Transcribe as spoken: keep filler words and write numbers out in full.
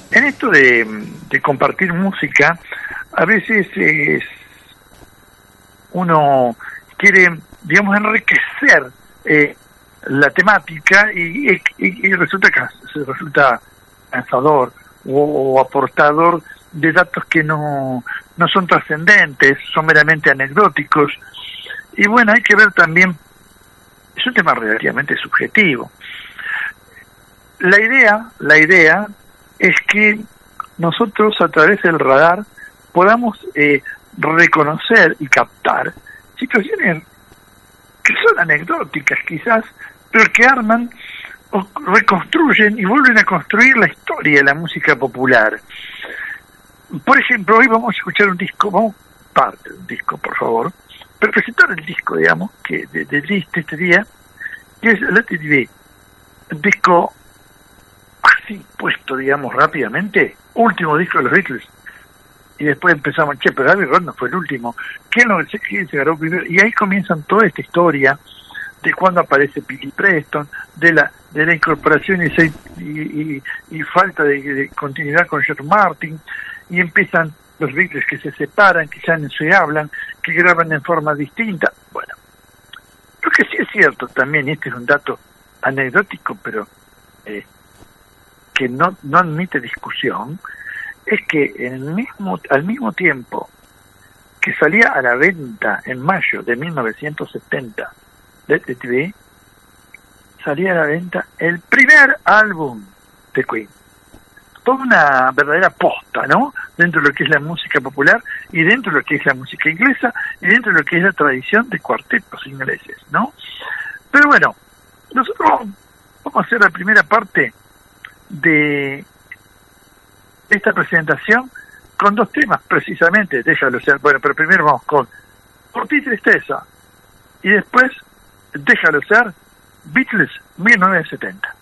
en esto de, de compartir música, a veces es, uno quiere, digamos, enriquecer eh, la temática y, y, y resulta que resulta cansador o, o aportador de datos que no, no son trascendentes, son meramente anecdóticos. Y bueno, hay que ver también, es un tema relativamente subjetivo. La idea, la idea es que nosotros a través del radar podamos eh, reconocer y captar situaciones que son anecdóticas quizás, pero que arman o reconstruyen y vuelven a construir la historia de la música popular. Por ejemplo, hoy vamos a escuchar un disco, vamos parte de un disco, por favor, pero presentar el disco, digamos, que de, de, de este día, que es Let It Be, un disco así puesto, digamos, rápidamente, último disco de los Beatles. Y después empezamos, che, pero Abbey Road no fue el último. ¿Quién no sé quién se ganó primero? Y ahí comienzan toda esta historia de cuando aparece Billy Preston, de la de la incorporación y, y, y, y falta de, de continuidad con George Martin, y empiezan los Beatles que se separan, que ya no se hablan, que graban en forma distinta. Bueno, lo que sí es cierto también, y este es un dato anecdótico, pero eh, que no, no admite discusión, es que en el mismo, al mismo tiempo que salía a la venta en mayo de mil novecientos setenta de T V, salía a la venta el primer álbum de Queen. Toda una verdadera posta, ¿no? Dentro de lo que es la música popular y dentro de lo que es la música inglesa y dentro de lo que es la tradición de cuartetos ingleses, ¿no? Pero bueno, nosotros vamos a hacer la primera parte de esta presentación con dos temas, precisamente, déjalo ser. Bueno, pero primero vamos con Por ti tristeza y después Déjalo ser, Beatles mil novecientos setenta.